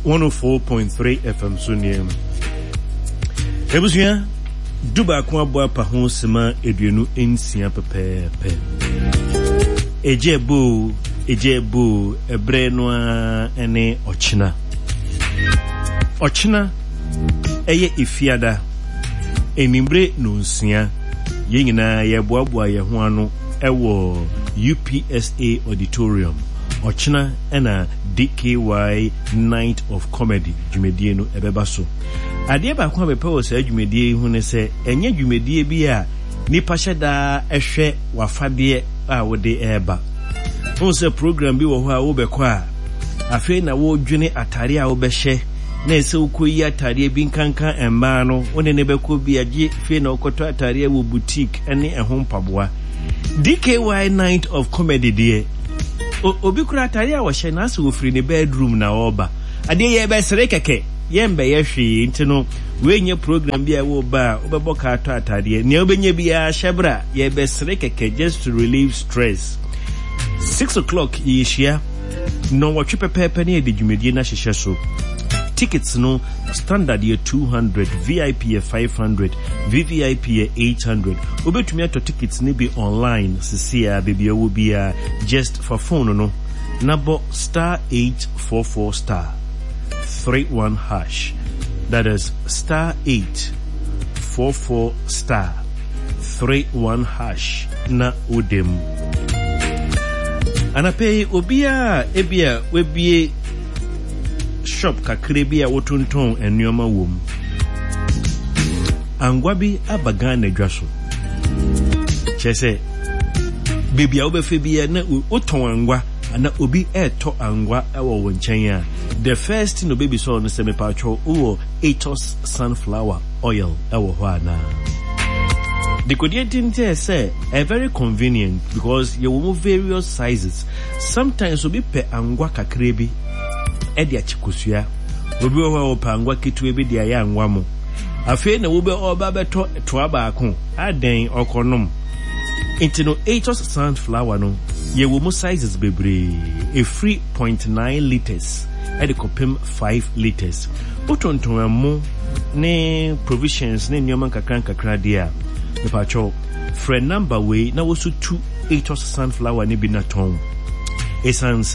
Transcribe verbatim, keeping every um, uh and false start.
one oh four point three F M Suniem. Ebusuya duba kwa boa pa ho sema eduenu ensia pepepe. Ejebo ejebo ebre no a ene ochina. Ochina eye ifiada enimbre no nsia ye nyina ye boaboa ye ho ano ewo U P S A auditorium. Ochina ena D K Y Night of Comedy dwumedie no ebeba so. Ade ba kwa bepe wo sa dwumedie hu ne se enye dwumedie bi a nipa hyeda ehwe wafade a wode eba. Wo se program bi wo ho a wo bekọ a afi na wo dwene atare a wo behye na ese ukoyi atare bi nkankan emba no wone ne bekọ bi agye fi na okoto atare wo boutique ene ehon paboa. D K Y Night of Comedy die obi kura atare a wo hye na so ofiri ne bedroom na oba ade ye be sere keke ye mbe ye hwe ntino we nye program bi a wo ba obebo ka ato atare ne obenye bi a hyebra ye be sere keke just to relieve stress. Six o'clock yeshia no watch pepepe ne de dwumedie na hyehye so. Tickets no standard year two hundred, V I P five hundred, V V I P eight hundred. Obetumi ato tickets ni be online sisia baby will be uh, just for phone no. Number star eight four four star three one hash. That is star eight four four star three one hash na udem. Anape obia ebia webie shop kakre bi a wotonton enuoma wom. Angwa bi abagan na dwaso. Chese baby a obefe bi na oton angwa ana obi eto angwa ewo wo nchen a. The first no baby so no se me pacho uwo Atos sunflower oil ewo ho ana. The codiating say a very convenient because you will various sizes. Sometimes obi pe angwa kakre bi edi achikusua obi wo pa angwa kitu ebi dia ya angwa mo afi na wo be oba beto to ba akon aden okonom intino Atos sunflower no ye wo mo sizes bebre a three point nine liters edi kopem five liters otonton mo ne provisions ne nyoma kakran kakra dia me pacho friend number we na wo so two Atos sunflower ne bi na ton esan